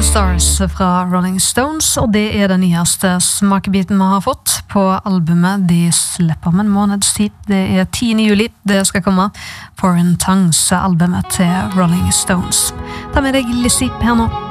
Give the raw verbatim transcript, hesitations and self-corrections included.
Stars fra Rolling Stones, og det er den nyeste smakebiten vi har fått på albumet. De slipper om en måneds tid. Det er tiende juli det skal komme. Foreign Tongues, albumet til Rolling Stones. Ta med deg Lizzie her nå.